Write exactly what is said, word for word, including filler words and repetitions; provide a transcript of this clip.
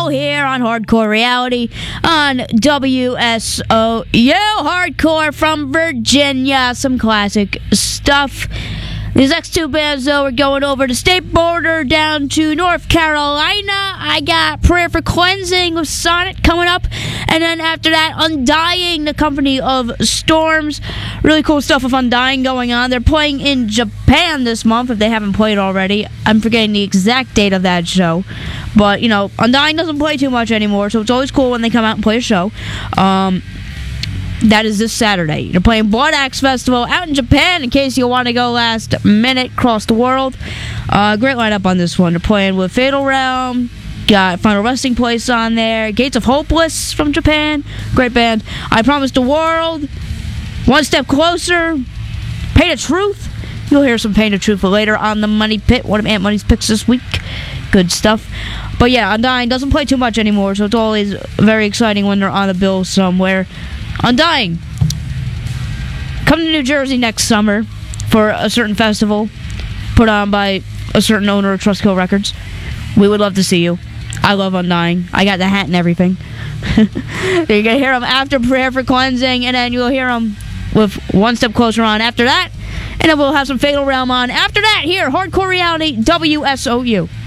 show here on Hardcore Reality on W S O U. Hardcore from Virginia. Some classic stuff. These next two bands, though, are going over the state border down to North Carolina. I got Prayer for Cleansing with Sonnet coming up. And then after that, Undying, the Company of Storms. Really cool stuff with Undying going on. They're playing in Japan this month, if they haven't played already. I'm forgetting the exact date of that show. But, you know, Undying doesn't play too much anymore, so it's always cool when they come out and play a show. Um... That is this Saturday. They're playing Blood Axe Festival out in Japan, in case you want to go last minute across the world. Uh, great lineup on this one. They're playing with Fatal Realm, got Final Resting Place on there, Gates of Hopeless from Japan, great band. I Promised the World, One Step Closer, Pain of Truth. You'll hear some Pain of Truth later on the Money Pit, one of Ant Money's picks this week. Good stuff. But yeah, Undying doesn't play too much anymore, so it's always very exciting when they're on the bill somewhere. Undying, come to New Jersey next summer for a certain festival put on by a certain owner of Trustkill Records. We would love to see you. I love Undying. I got the hat and everything. You're going to hear them after Prayer for Cleansing, and then you'll hear them with One Step Closer on after that, and then we'll have some Fatal Realm on after that here, Hardcore Reality, W S O U.